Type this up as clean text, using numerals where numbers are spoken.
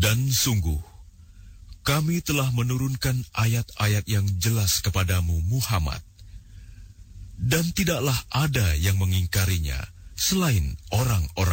Dan sungguh, kami telah menurunkan ayat-ayat yang jelas kepadamu, Muhammad. Dan tidaklah ada yang mengingkarinya selain orang-orang